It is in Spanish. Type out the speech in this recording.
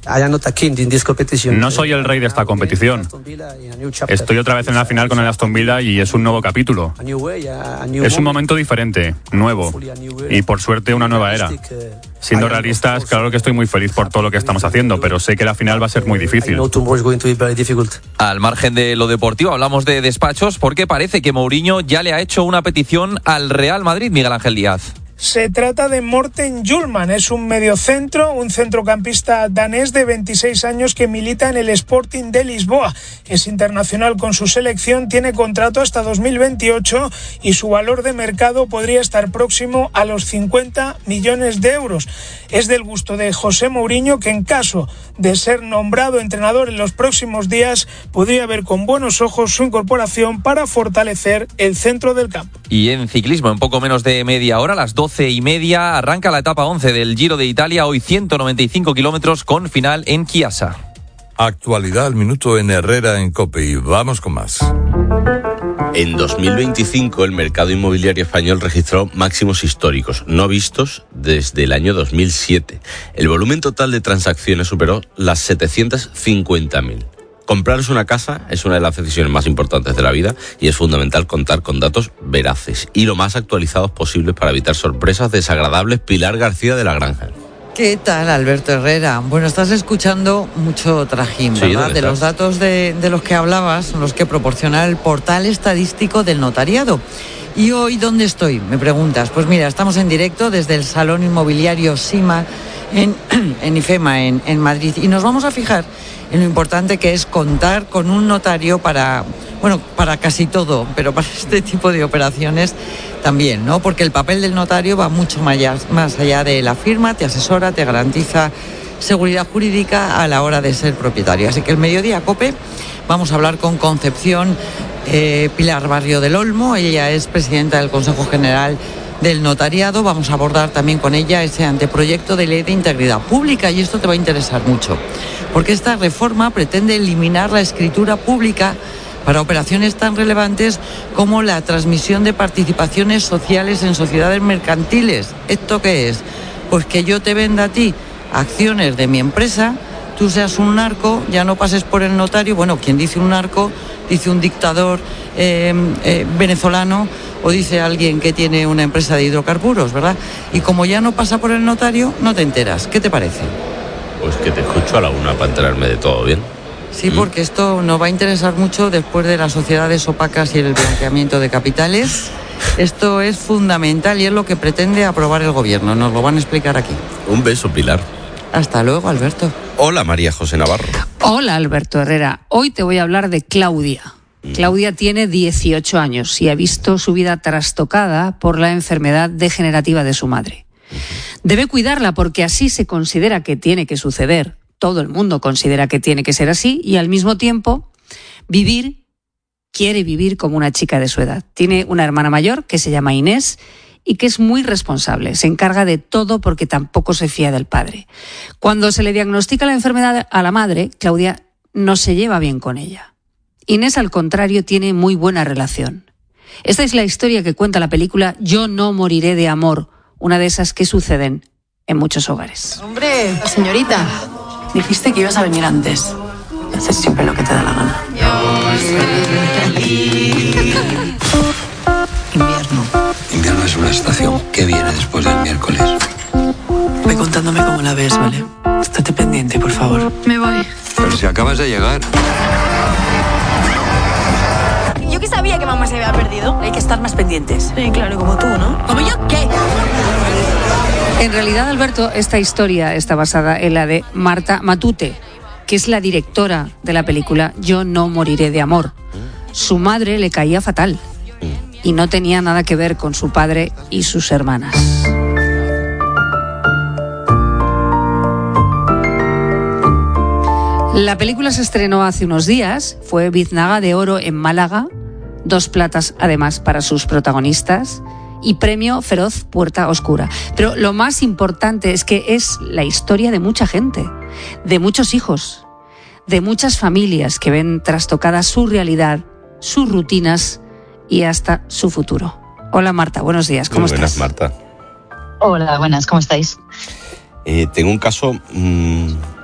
No soy el rey de esta competición. Estoy otra vez en la final con el Aston Villa y es un nuevo capítulo. Es un momento diferente, nuevo, y por suerte una nueva era. Siendo realistas, claro que estoy muy feliz por todo lo que estamos haciendo, pero sé que la final va a ser muy difícil. Al margen de lo deportivo, hablamos de despachos porque parece que Mourinho ya le ha hecho una petición al Real Madrid, Miguel Ángel Díaz. Se trata de Morten Hjulmand, es un mediocentro, un centrocampista danés de 26 años que milita en el Sporting de Lisboa. Es internacional con su selección, tiene contrato hasta 2028 y su valor de mercado podría estar próximo a los 50 millones de euros. Es del gusto de José Mourinho, que en caso de ser nombrado entrenador en los próximos días, podría ver con buenos ojos su incorporación para fortalecer el centro del campo. Y en ciclismo, en poco menos de media hora, a las 12:30, arranca la etapa 11 del Giro de Italia, hoy 195 kilómetros con final en Chiasa. Actualidad al minuto en Herrera en COPE y vamos con más. En 2025 el mercado inmobiliario español registró máximos históricos, no vistos desde el año 2007. El volumen total de transacciones superó las 750.000. Comprarse una casa es una de las decisiones más importantes de la vida y es fundamental contar con datos veraces y lo más actualizados posibles para evitar sorpresas desagradables. Pilar García de la Granja. ¿Qué tal, Alberto Herrera? Bueno, estás escuchando mucho trajín, ¿verdad? De los datos de los que hablabas, son los que proporciona el portal estadístico del notariado. ¿Y hoy dónde estoy? Me preguntas. Pues mira, estamos en directo desde el Salón Inmobiliario SIMA en IFEMA, en Madrid. Y nos vamos a fijar en lo importante que es contar con un notario para casi todo, pero para este tipo de operaciones también, ¿no? Porque el papel del notario va mucho más allá de la firma, te asesora, te garantiza seguridad jurídica a la hora de ser propietario. Así que el Mediodía COPE vamos a hablar con Concepción Pilar Barrio del Olmo. Ella es presidenta del Consejo General del Notariado. Vamos a abordar también con ella ese anteproyecto de ley de integridad pública y esto te va a interesar mucho, porque esta reforma pretende eliminar la escritura pública para operaciones tan relevantes como la transmisión de participaciones sociales en sociedades mercantiles. ¿Esto qué es? Pues que yo te venda a ti acciones de mi empresa, tú seas un narco, ya no pases por el notario. Bueno, quien dice un narco, dice un dictador venezolano o dice alguien que tiene una empresa de hidrocarburos, ¿verdad? Y como ya no pasa por el notario, no te enteras. ¿Qué te parece? Pues que te escucho a la una para enterarme de todo, ¿bien? Sí, porque esto nos va a interesar mucho después de las sociedades opacas y el blanqueamiento de capitales. Esto es fundamental y es lo que pretende aprobar el gobierno. Nos lo van a explicar aquí. Un beso, Pilar. Hasta luego, Alberto. Hola, María José Navarro. Hola, Alberto Herrera. Hoy te voy a hablar de Claudia. Claudia tiene 18 años y ha visto su vida trastocada por la enfermedad degenerativa de su madre. Debe cuidarla porque así se considera que tiene que suceder. Todo el mundo considera que tiene que ser así y al mismo tiempo quiere vivir como una chica de su edad. Tiene una hermana mayor que se llama Inés y que es muy responsable. Se encarga de todo porque tampoco se fía del padre. Cuando se le diagnostica la enfermedad a la madre, Claudia no se lleva bien con ella. Inés, al contrario, tiene muy buena relación. Esta es la historia que cuenta la película Yo no moriré de amor, una de esas que suceden en muchos hogares. Hombre, señorita, dijiste que ibas a venir antes. Haces siempre lo que te da la gana. Invierno es una estación que viene después del miércoles. Ve contándome cómo la ves, ¿vale? Estate pendiente, por favor. Me voy. Pero si acabas de llegar. Yo que sabía que mamá se había perdido. Hay que estar más pendientes. Sí, claro, como tú, ¿no? ¿Como yo qué? En realidad, Alberto, esta historia está basada en la de Marta Matute, que es la directora de la película Yo no moriré de amor. Su madre le caía fatal y no tenía nada que ver con su padre y sus hermanas. La película se estrenó hace unos días, fue Biznaga de Oro en Málaga, 2 platas además para sus protagonistas y premio Feroz Puerta Oscura. Pero lo más importante es que es la historia de mucha gente, de muchos hijos, de muchas familias que ven trastocada su realidad, sus rutinas y hasta su futuro. Hola Marta, buenos días, ¿cómo estás? Buenas, Marta. Hola, buenas, ¿cómo estáis? Tengo un caso